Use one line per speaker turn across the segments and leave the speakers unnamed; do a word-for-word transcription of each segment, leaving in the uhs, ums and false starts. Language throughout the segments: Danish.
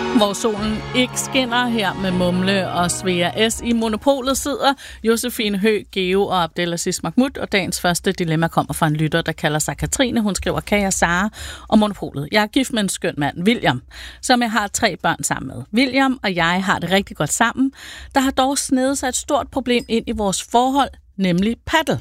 Hvor solen ikke skinner her med Mumle og Svea S. I Monopolet sidder Josefine Høgh, Geo og Abdelaziz Mahmoud, og dagens første dilemma kommer fra en lytter, der kalder sig Katrine. Hun skriver, Kaja Sara og Monopolet. Jeg er gift med en skøn mand, William, som jeg har tre børn sammen med. William og jeg har det rigtig godt sammen. Der har dog snedet sig et stort problem ind i vores forhold, nemlig paddel.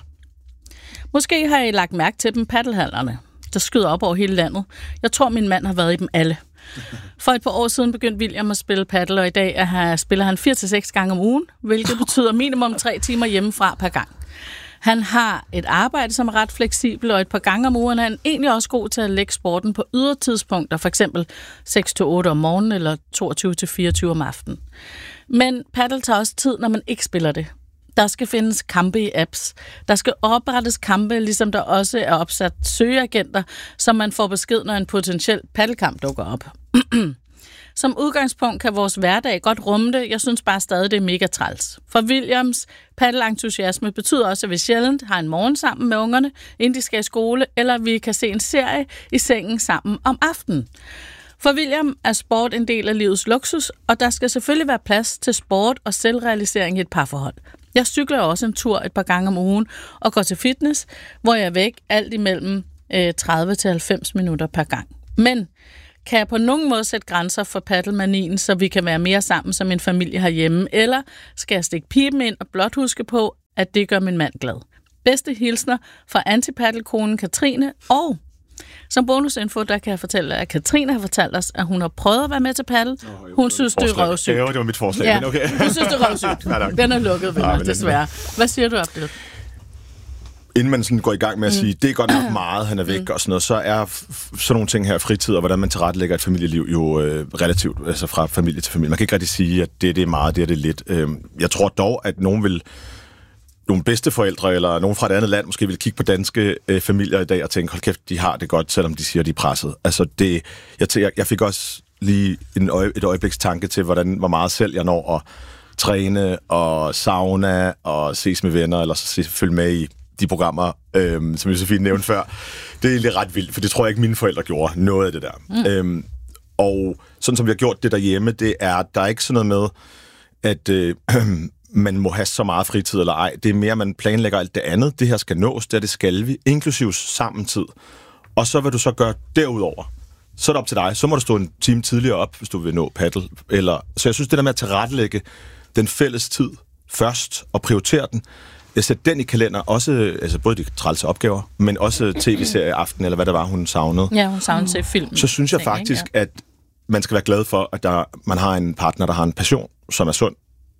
Måske har I lagt mærke til dem, paddelhallerne, der skyder op over hele landet. Jeg tror, min mand har været i dem alle. For et par år siden begyndte William at spille paddel, og i dag er han, spiller han fire til seks gange om ugen, hvilket betyder minimum tre timer hjemmefra per gang. Han har et arbejde, som er ret fleksibelt, og et par gange om ugen er han egentlig også god til at lægge sporten på ydertidspunkter, for eksempel seks til otte om morgenen eller toogtyve til fireogtyve om aftenen. Men paddel tager også tid, når man ikke spiller det. Der skal findes kampe i apps. Der skal oprettes kampe, ligesom der også er opsat søgeagenter, så man får besked, når en potentiel paddelkamp dukker op. Som udgangspunkt kan vores hverdag godt rumme det. Jeg synes bare stadig, det er mega træls. For Williams paddelentusiasme betyder også, at vi sjældent har en morgen sammen med ungerne, inden de skal i skole, eller vi kan se en serie i sengen sammen om aftenen. For William er sport en del af livets luksus, og der skal selvfølgelig være plads til sport og selvrealisering i et parforhold. Jeg cykler også en tur et par gange om ugen og går til fitness, hvor jeg er væk alt imellem øh, tredive til halvfems minutter per gang. Men kan jeg på nogen måde sætte grænser for paddelmanien, så vi kan være mere sammen som en familie herhjemme, eller skal jeg stikke pipen ind og blot huske på, at det gør min mand glad? Bedste hilsner fra antipaddelkonen Katrine, og som bonusinfo, der kan jeg fortælle, at Katrine har fortalt os, at hun har prøvet at være med til paddel. Hun synes, det er røvsygt.
Ja, det var mit forslag,
ja,
men okay.
Hun synes, det er røvsygt. Den er lukket, venner, ja, desværre. Hvad siger du, Abdel?
Inden man sådan går i gang med at sige, mm. det er godt nok meget, han er væk mm. og sådan noget, så er f- sådan nogle ting her, fritid og hvordan man tilrettelægger et familieliv jo øh, relativt, altså fra familie til familie. Man kan ikke rigtig sige, at det, det er meget, det er det lidt. Øh, jeg tror dog, at nogen vil, nogle bedsteforældre eller nogen fra et andet land måske vil kigge på danske øh, familier i dag og tænke, hold kæft, de har det godt, selvom de siger, de er presset. Altså det, jeg, t- jeg fik også lige en øje, et øjebliks tanke til, hvordan, hvor meget selv jeg når at træne og sauna og ses med venner, eller så følge med i de programmer, øhm, som Josefine nævnte før. Det er egentlig ret vildt, for det tror jeg ikke, mine forældre gjorde noget af det der. Mm. Øhm, og sådan som vi har gjort det derhjemme, det er, der er ikke sådan noget med, at øh, man må have så meget fritid eller ej. Det er mere, at man planlægger alt det andet. Det her skal nås, det, det skal vi, inklusiv sammentid. Og så vil du så gøre derudover. Så er det op til dig. Så må du stå en time tidligere op, hvis du vil nå paddle. Eller, så jeg synes, det der med at tilrettelægge den fælles tid først og prioritere den, sætte den i kalender, også altså både de trælse opgaver, men også tv-serie aften, eller hvad der var, hun savnede.
Ja, hun savnede til film.
Så synes jeg faktisk, ja. at man skal være glad for, at der, man har en partner, der har en passion, som er sund.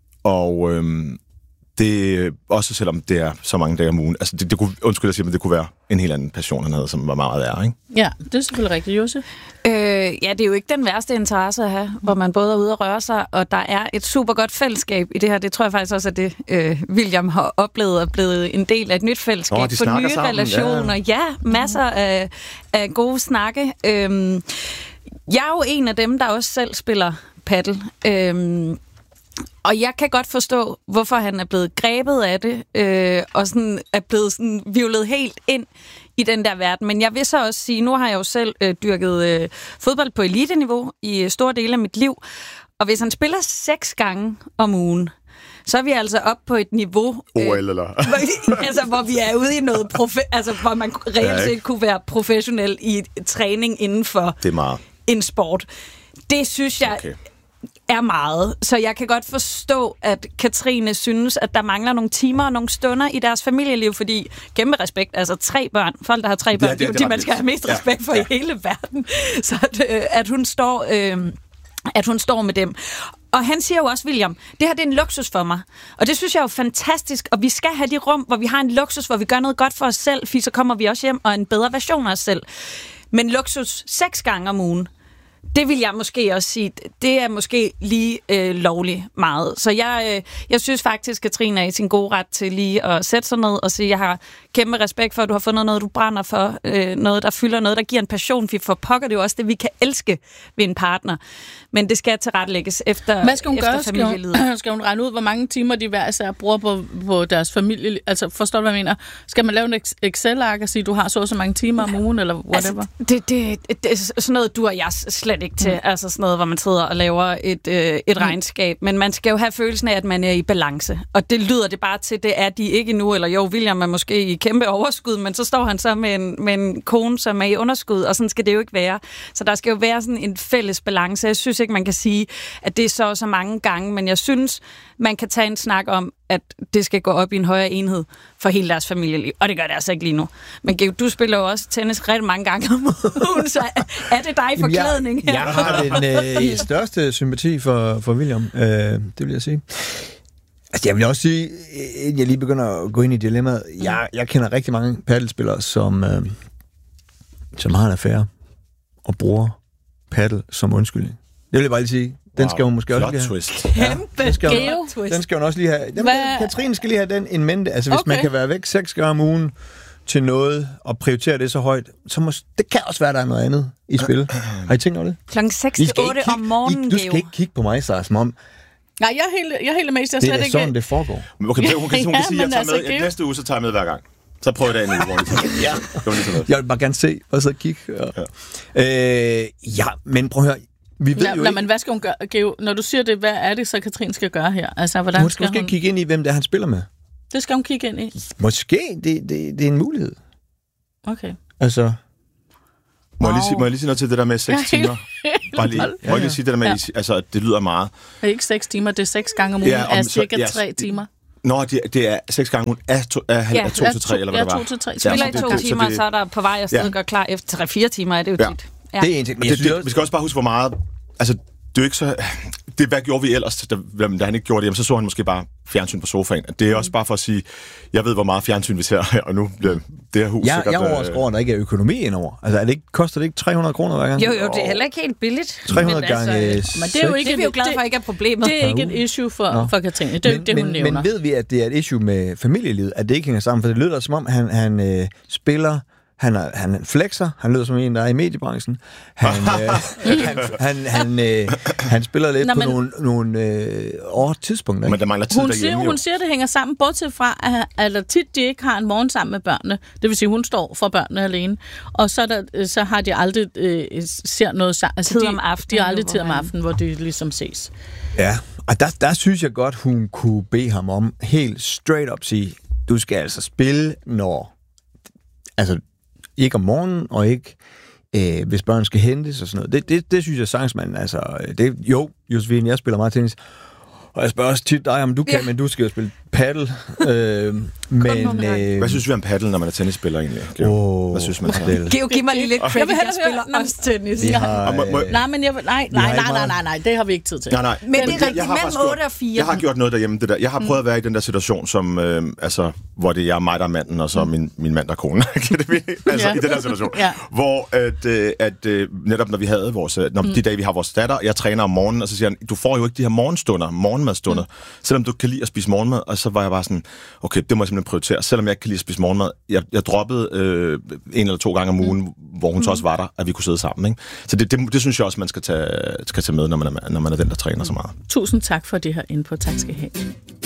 Og øhm, det også selvom det er så mange dage om ugen. Altså det, det kunne, undskyld at sige, men det kunne være en helt anden passion, han havde, som var meget værre, ikke?
Ja, det er selvfølgelig rigtigt, Josef.
Øh, ja, det er jo ikke den værste interesse at have, hvor man både er ude at røre sig, og der er et super godt fællesskab i det her. Det tror jeg faktisk også, at det øh, William har oplevet og blevet en del af et nyt fællesskab.
Oh,
for nye
sammen.
relationer. Ja, ja masser af, af gode snakke. Øhm, jeg er jo en af dem, der også selv spiller paddel. Øhm, Og jeg kan godt forstå, hvorfor han er blevet grebet af det, øh, og sådan er blevet sådan vivlet helt ind i den der verden. Men jeg vil så også sige, nu har jeg jo selv øh, dyrket øh, fodbold på eliteniveau i store dele af mit liv, og hvis han spiller seks gange om ugen, så er vi altså op på et niveau,
øh, O L eller?
altså, hvor vi er ude i noget, profe- altså, hvor man reelt set kunne være professionel i træning inden for
det er meget.
En sport. Det synes jeg... Okay. er meget. Så jeg kan godt forstå, at Katrine synes, at der mangler nogle timer og nogle stunder i deres familieliv, fordi kæmpe respekt, altså tre børn, folk der har tre børn, ja, det er jo de, man skal have mest respekt for ja, ja. i hele verden. Så at, at, hun står, øh, at hun står med dem. Og han siger jo også, William, det her det er en luksus for mig. Og det synes jeg er jo fantastisk, og vi skal have de rum, hvor vi har en luksus, hvor vi gør noget godt for os selv, fordi så kommer vi også hjem og en bedre version af os selv. Men luksus seks gange om ugen, det vil jeg måske også sige, det er måske lige øh, lovligt meget. Så jeg, øh, jeg synes faktisk, Katrine er i sin gode ret til lige at sætte sig ned og sige, jeg har kæmpe respekt for, at du har fundet noget, du brænder for, øh, noget, der fylder noget, der giver en passion, for pokker det jo også det, vi kan elske ved en partner. Men det skal tilrettelægges efter
Hvad skal hun
efter
gøre? Skal hun, skal hun regne ud, hvor mange timer de hver især bruger på, på deres familie? Altså, forstår du, hvad jeg mener? Skal man lave en Excel-ark og sige, du har så så mange timer om ugen, eller whatever?
Altså, det, det, det er sådan noget, du og jeg slet slet ikke til. Mm. Altså sådan noget, hvor man sidder og laver et, øh, et regnskab. Men man skal jo have følelsen af, at man er i balance. Og det lyder det bare til, det er de ikke nu. Eller jo, William er måske i kæmpe overskud, men så står han så med en, med en kone, som er i underskud, og sådan skal det jo ikke være. Så der skal jo være sådan en fælles balance. Jeg synes ikke, man kan sige, at det er så så mange gange, men jeg synes, man kan tage en snak om, at det skal gå op i en højere enhed for hele deres familieliv. Og det gør det altså ikke lige nu. Men Geo, du spiller jo også tennis rigtig mange gange om ugen, så er det dig for klædning her?
Jeg, jeg har den øh, største sympati for, for William, øh, det vil jeg sige. Altså, jeg vil også sige, at jeg lige begynder at gå ind i dilemmaet. Jeg, jeg kender rigtig mange paddelspillere, som, øh, som har en affære og bruger paddel som undskyldning. Det vil jeg bare lige sige. Den wow, skal hun måske også lige have.
Twist.
Kæmpe
ja, den skal hun,
twist.
Den skal hun også lige have. Den, Katrine skal lige have den in mente. Altså, hvis okay. man kan være væk seks gange om ugen til noget, og prioritere det så højt, så må, det kan også være, der er noget andet i spil. Har I tænkt over det?
Klokken seks til otte om morgenen,
I, Du skal ikke kigge på mig, Sara, som om...
Nej, jeg er helt, jeg er helt amazed. Jeg
det er
slet ikke...
sådan, det foregår.
Okay, hun kan, hun kan, hun kan sige, at jeg
altså,
tager med, næste uge, så tager jeg med hver gang. Så prøver jeg det en uge, hvor ja.
Jeg vil bare gerne se, og så kigge. Ja. Øh, ja, men prøv at høre. Vi ved
ja,
jo
ikke...
ikke...
Men hvad skal hun gøre? Geo, når du siger det, hvad er det så, Katrine skal gøre her? Altså, hvordan
hun skal,
skal
måske
hun...
kigge ind i, hvem det er, han spiller med.
Det skal hun kigge ind i?
Måske. Det, det, det er en mulighed.
Okay.
Altså...
Må, wow. jeg lige sige, må jeg lige sige noget til det der med seks timer? Bare lige, må ja, ja. jeg lige sige det der med, ja. altså, det lyder meget.
Det er ikke seks timer, det er seks gange om ugen, ja, om, er cirka så, ja, tre timer.
Nå, det, det er seks gange om ugen, er, to, er, ja, er to til tre, eller hvad
ja,
det var?
to til tre.
Spiller i to det, timer, så, det, så er der på vej afsted, ja. Gør klar efter tre-fire timer, er det jo
ja.
tit.
Ja. Det er en ting.
Det, det, vi skal også bare huske, hvor meget... Altså, det er jo ikke så... Det, hvad gjorde vi ellers, da, da han ikke gjorde det? Jamen, så så han måske bare fjernsyn på sofaen. Det er også bare for at sige, jeg ved, hvor meget fjernsyn vi ser, og nu det, det her hus...
Ja, jeg er overrasket over, at der ikke er økonomi indover. Altså, er det ikke, koster det ikke tre hundrede kroner hver gang?
Jo, jo, det er heller ikke helt billigt.
tre hundrede men gange altså,
men det er jo ikke
det er vi jo glade for, ikke er problemet.
Det er ikke et issue for, for Katrine. Det er
men,
ikke det, hun
men,
nævner.
Men ved vi, at det er et issue med familielivet, at det ikke hænger sammen? For det lyder som om, han, han øh, spiller... Han, er, han flexer, han lyder som en, der er i mediebranchen. Han, øh, han, han, han, øh, han spiller lidt Nå, på men, nogle, nogle øh, over tidspunkter.
Men der mangler tid
hun
derhjemme,
siger, Hun siger, det hænger sammen, bortset fra, at, at tit de ikke har en morgen sammen med børnene. Det vil sige, hun står for børnene alene. Og så, der, så har de aldrig øh, ser noget sammen. Altså, tid de, om aftenen. De har aldrig tid om aftenen, hvor de ligesom ses.
Ja, og der, der synes jeg godt, hun kunne bede ham om helt straight up sige, du skal altså spille, når... Altså, ikke om morgenen, og ikke øh, hvis børn skal hentes og sådan noget. Det, det, det synes jeg sangsmanden, altså... Det, jo, Josefine, jeg spiller meget tennis, og jeg spørger også tit dig, om du kan, ja. Men du skal jo spille paddle. Øh, men, øh,
Hvad synes vi om paddle, når man er tennisspiller egentlig?
Oh,
Hvad synes man så?
Geo, giv mig lige lidt credit, jeg, jeg spiller høre, også tennis.
Har,
øh, nej, men jeg, nej, nej, nej, nej, nej, nej, det har vi ikke tid til.
Nej, nej.
Men det er rigtigt, mellem otte og fire.
Jeg har gjort noget derhjemme, det der. Jeg har prøvet at være i den der situation, som, øh, altså, hvor det er mig, der er manden, og så mm. min, min mand, der er konen. altså, ja. I den der situation. Ja. Hvor, at, øh, at øh, netop når vi havde vores, når mm. de dage, vi har vores datter, jeg træner om morgenen, og så siger han, du får jo ikke de her morgenstunder, morgenmadstunder, mm. selvom du kan lide at spise morgenmad, og så var jeg bare sådan, okay, det må jeg simpelthen prioritere, selvom jeg ikke kan lide at spise morgenmad. Jeg, jeg droppede øh, en eller to gange om ugen, mm. hvor hun mm. så også var der, at vi kunne sidde sammen. Ikke? Så det, det, det synes jeg også, man skal tage, skal tage med, når man, er, når man er den, der træner så meget.
Tusind tak for det her input. Tak skal I have.